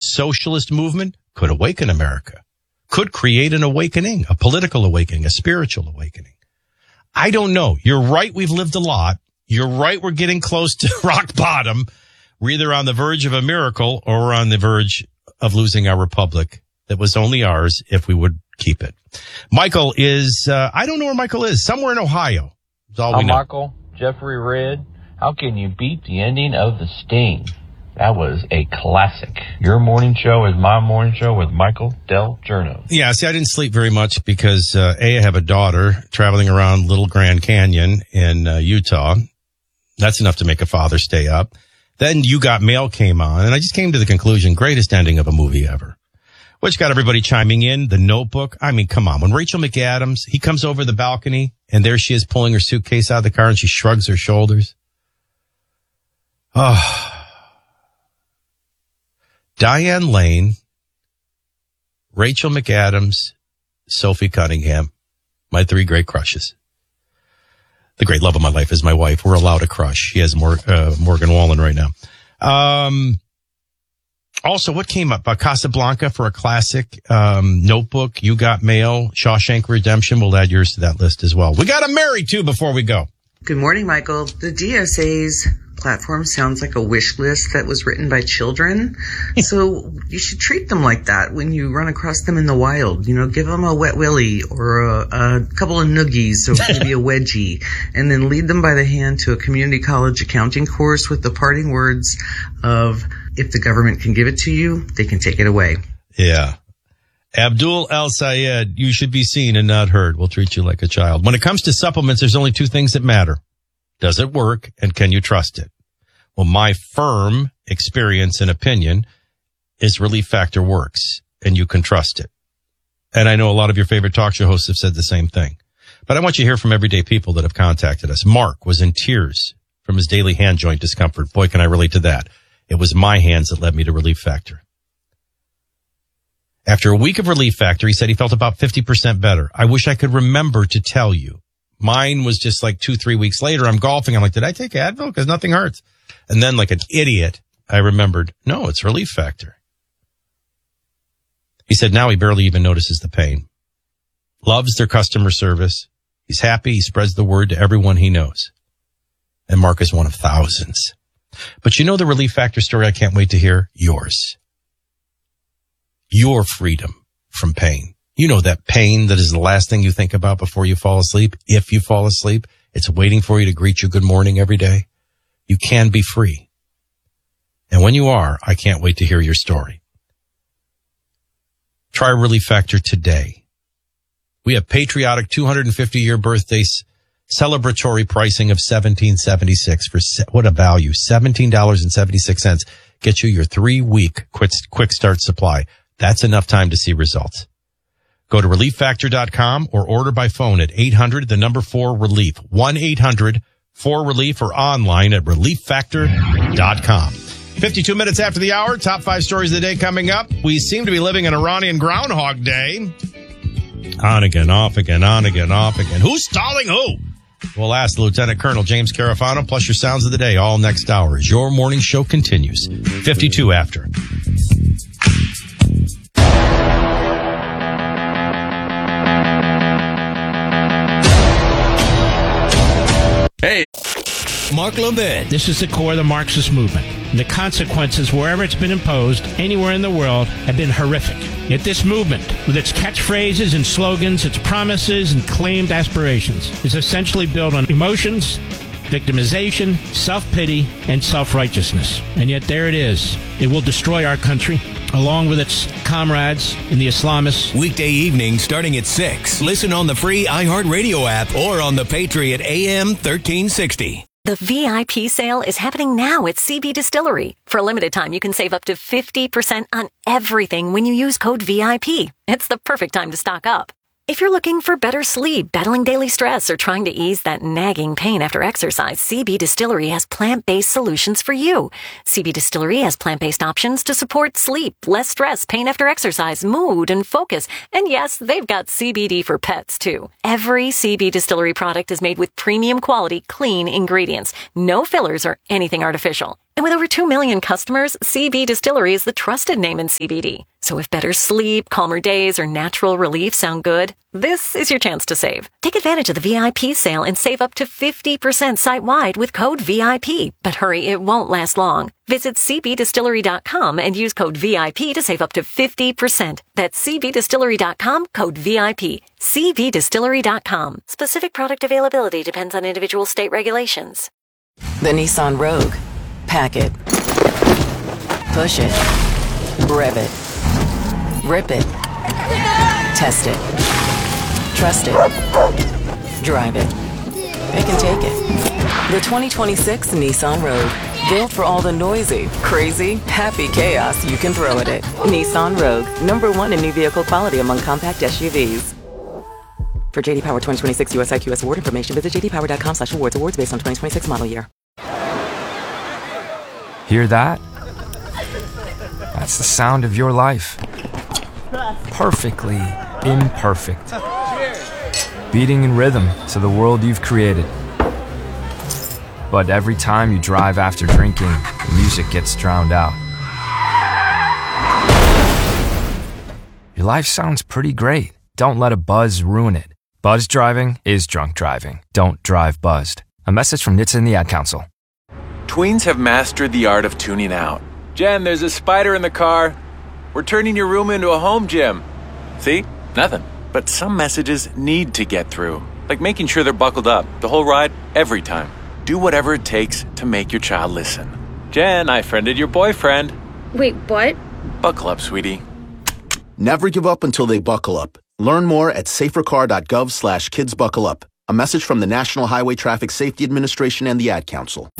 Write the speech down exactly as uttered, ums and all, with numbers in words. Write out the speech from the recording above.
socialist movement could awaken America, could create an awakening, a political awakening, a spiritual awakening. I don't know. You're right. We've lived a lot. You're right. We're getting close to rock bottom. We're either on the verge of a miracle or we're on the verge of losing our republic that was only ours if we would keep it. Michael is, uh, I don't know where Michael is, somewhere in Ohio. That's all we I'm know. Michael, Jeffrey Red. How can you beat the ending of The Sting? That was a classic. Your morning show is my morning show with Michael Del Giorno. Yeah, see, I didn't sleep very much because, uh, A, I have a daughter traveling around Little Grand Canyon in uh, Utah. That's enough to make a father stay up. Then You Got Mail came on, and I just came to the conclusion, greatest ending of a movie ever. Which got everybody chiming in. The Notebook. I mean, come on. When Rachel McAdams, he comes over the balcony, and there she is pulling her suitcase out of the car, and she shrugs her shoulders. Oh. Diane Lane, Rachel McAdams, Sophie Cunningham, my three great crushes. The great love of my life is my wife. We're allowed a crush. She has more, uh, Morgan Wallen right now. Um, also, what came up? Uh, Casablanca for a classic, um, Notebook, You Got Mail, Shawshank Redemption. We'll add yours to that list as well. We got to marry too before we go. Good morning, Michael. The D S A's platform sounds like a wish list that was written by children. So you should treat them like that when you run across them in the wild. You know, give them a wet willy or a, a couple of noogies or maybe a wedgie, and then lead them by the hand to a community college accounting course with the parting words of, if the government can give it to you, they can take it away. Yeah. Abdul El Sayed, you should be seen and not heard. We'll treat you like a child. When it comes to supplements, there's only two things that matter. Does it work, and can you trust it? Well, my firm experience and opinion is Relief Factor works, and you can trust it. And I know a lot of your favorite talk show hosts have said the same thing. But I want you to hear from everyday people that have contacted us. Mark was in tears from his daily hand joint discomfort. Boy, can I relate to that. It was my hands that led me to Relief Factor. After a week of Relief Factor, he said he felt about fifty percent better. I wish I could remember to tell you. Mine was just like two, three weeks later. I'm golfing. I'm like, did I take Advil? Because nothing hurts. And then like an idiot, I remembered, no, it's Relief Factor. He said now he barely even notices the pain. Loves their customer service. He's happy. He spreads the word to everyone he knows. And Mark is one of thousands. But you know the Relief Factor story I can't wait to hear? Yours. Your freedom from pain. You know that pain that is the last thing you think about before you fall asleep. If you fall asleep, it's waiting for you to greet you good morning every day. You can be free. And when you are, I can't wait to hear your story. Try Relief Factor today. We have patriotic two hundred fifty year birthday celebratory pricing of seventeen seventy-six for what a value. seventeen dollars and seventy-six cents. Get you your three week quick, quick start supply. That's enough time to see results. Go to relief factor dot com or order by phone at eight hundred, the number four relief, one eight hundred four relief, or online at relief factor dot com. fifty-two minutes after the hour, top five stories of the day coming up. We seem to be living in Iranian Groundhog Day. On again, off again, on again, off again. Who's stalling who? We'll ask Lieutenant Colonel James Carafano, plus your sounds of the day all next hour as your morning show continues. fifty-two after. Hey, Mark Levin. This is the core of the Marxist movement. The consequences, wherever it's been imposed, anywhere in the world, have been horrific. Yet this movement, with its catchphrases and slogans, its promises and claimed aspirations, is essentially built on emotions, victimization, self-pity, and self-righteousness. And yet there it is. It will destroy our country, along with its comrades in the Islamists. Weekday evening starting at six. Listen on the free iHeartRadio app or on the Patriot A M thirteen sixty. The V I P sale is happening now at C B Distillery. For a limited time, you can save up to fifty percent on everything when you use code V I P. It's the perfect time to stock up. If you're looking for better sleep, battling daily stress, or trying to ease that nagging pain after exercise, C B Distillery has plant-based solutions for you. C B Distillery has plant-based options to support sleep, less stress, pain after exercise, mood, and focus. And yes, they've got C B D for pets, too. Every C B Distillery product is made with premium quality, clean ingredients. No fillers or anything artificial. And with over two million customers, C B Distillery is the trusted name in C B D. So if better sleep, calmer days, or natural relief sound good, this is your chance to save. Take advantage of the V I P sale and save up to fifty percent site-wide with code V I P. But hurry, it won't last long. Visit c b distillery dot com and use code V I P to save up to fifty percent. That's c b distillery dot com, code V I P. c b distillery dot com. Specific product availability depends on individual state regulations. The Nissan Rogue. Pack it. Push it. Rev it. Rip it. Test it. Trust it. Drive it. It can take it. The twenty twenty-six Nissan Rogue. Built for all the noisy, crazy, happy chaos you can throw at it. Nissan Rogue. Number one in new vehicle quality among compact S U Vs. For J D Power twenty twenty-six U S I Q S award information, visit j d power dot com slash awards. Awards based on twenty twenty-six model year. Hear that? That's the sound of your life. Perfectly imperfect. Beating in rhythm to the world you've created. But every time you drive after drinking, the music gets drowned out. Your life sounds pretty great. Don't let a buzz ruin it. Buzz driving is drunk driving. Don't drive buzzed. A message from N H T S A and the Ad Council. Tweens have mastered the art of tuning out. Jen, there's a spider in the car. We're turning your room into a home gym. See? Nothing. But some messages need to get through. Like making sure they're buckled up the whole ride, every time. Do whatever it takes to make your child listen. Jen, I friended your boyfriend. Wait, what? Buckle up, sweetie. Never give up until they buckle up. Learn more at safercar dot gov slash kids buckle up. A message from the National Highway Traffic Safety Administration and the Ad Council.